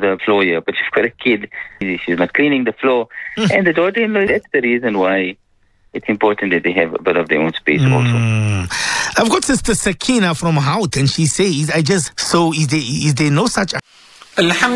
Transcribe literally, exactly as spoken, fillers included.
the floor here, but she's got a kid. She's not cleaning the floor. And the daughter-in-law, that's the reason why it's important that they have a bit of their own space mm. also. I've got Sister Sakina from Hout, and she says, I just, so is there, is there no such...